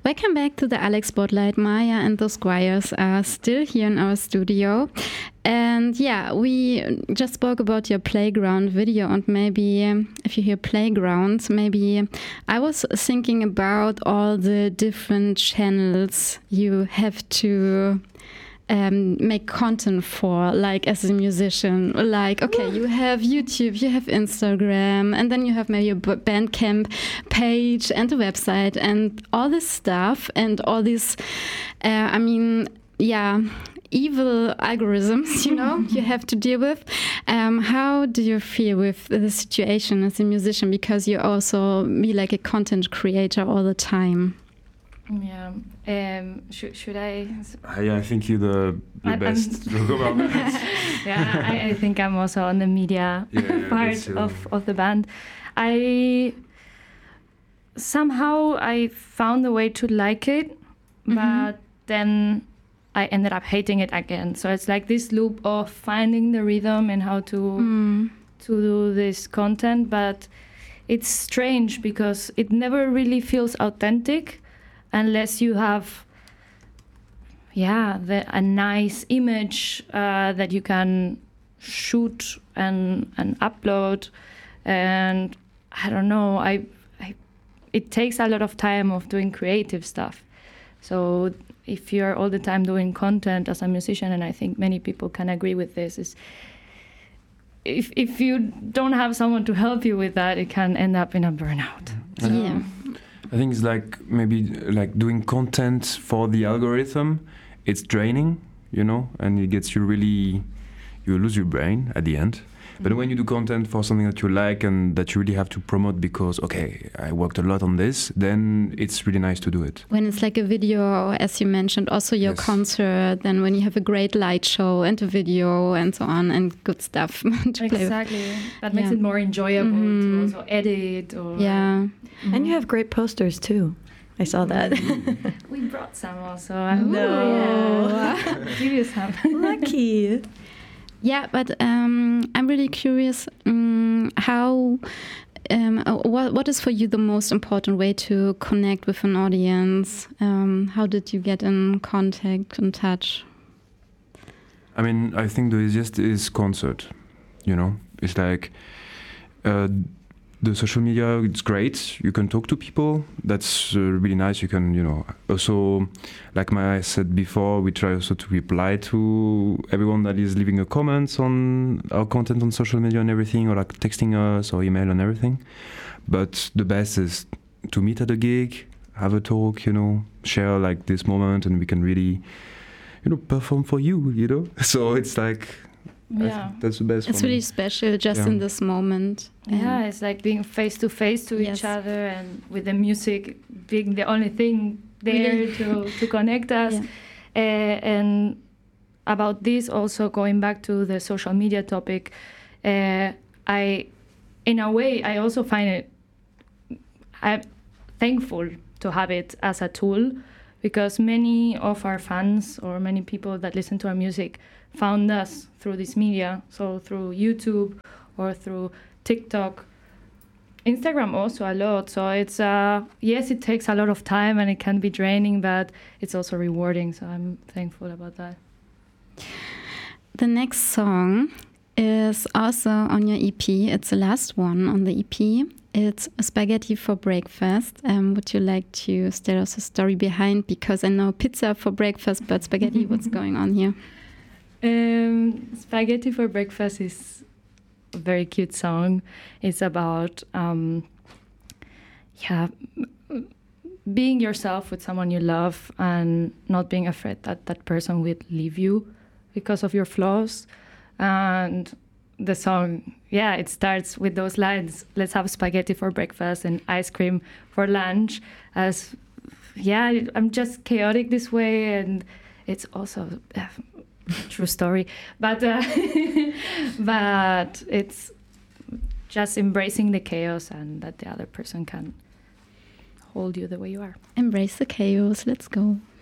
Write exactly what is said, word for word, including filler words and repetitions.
Welcome back to the Alex Spotlight. Maya and the Squires are still here in our studio. And yeah, we just spoke about your playground video, and maybe um, if you hear playground, maybe I was thinking about all the different channels you have to Um, make content for, like as a musician. Like, okay, you have YouTube, you have Instagram, and then you have maybe a Bandcamp page and a website and all this stuff and all these, uh, I mean, yeah, evil algorithms, you know, you have to deal with. Um, how do you feel with the situation as a musician? Because you also be like a content creator all the time. Yeah. Um, should should I? Uh, yeah, I think you're the, the I'm, best to talk about that. Yeah, I, I think I'm also on the media Yeah, yeah, part of, of the band. I somehow I found a way to like it, Mm-hmm. but then I ended up hating it again. So it's like this loop of finding the rhythm and how to Mm. to do this content, but it's strange because it never really feels authentic unless you have, yeah, the, a nice image uh, that you can shoot and and upload, and I don't know. I, I, it takes a lot of time of doing creative stuff. So if you're all the time doing content as a musician, and I think many people can agree with this, is if if you don't have someone to help you with that, it can end up in a burnout. So. Yeah. I think it's like maybe like doing content for the algorithm. It's draining, you know, and it gets you really, you lose your brain at the end. Mm-hmm. But when you do content for something that you like and that you really have to promote because, okay, I worked a lot on this, then it's really nice to do it. When it's like a video, as you mentioned, also your Yes. concert, then when you have a great light show and a video and so on and good stuff to play with. Exactly. That makes Yeah. it more enjoyable Mhm. to also edit. Or Yeah. And you have great posters too. I saw that. We brought some also. I No. Give you some. Lucky. Yeah, but um, I'm really curious um, how, um, uh, what, what is for you the most important way to connect with an audience? Um, how did you get in contact, in touch? I mean, I think the easiest is concert, you know. It's like uh, the social media, it's great. You can talk to people. That's uh, really nice. You can, you know, also, like I said before, we try also to reply to everyone that is leaving a comments on our content on social media and everything, or like texting us or email and everything. But the best is to meet at a gig, have a talk, you know, share like this moment, and we can really, you know, perform for you, you know. So it's like, I Yeah. think that's the best. It's for really me. special just Yeah. in this moment. Yeah, And it's like being face to face to Yes. each other, and with the music being the only thing there Really. to, to connect us. Yeah. Uh, and about this, also going back to the social media topic, uh, I, in a way, I also find it, I'm thankful to have it as a tool, because many of our fans or many people that listen to our music found us through this media, so through YouTube or through TikTok, Instagram also a lot. So it's uh yes, it takes a lot of time and it can be draining, but it's also rewarding. So I'm thankful about that. the next song is also on your E P. It's the last one on the E P. It's Spaghetti for Breakfast. Um, would you like to tell us a story behind? Because I know pizza for breakfast, but spaghetti, what's going on here? Um, Spaghetti for Breakfast is a very cute song. It's about um, yeah, being yourself with someone you love and not being afraid that that person will leave you because of your flaws. And the song, yeah, it starts with those lines: let's have spaghetti for breakfast and ice cream for lunch. As yeah, I'm just chaotic this way, and it's also uh, true story, but uh, but it's just embracing the chaos and that the other person can hold you the way you are. Embrace the chaos. Let's go.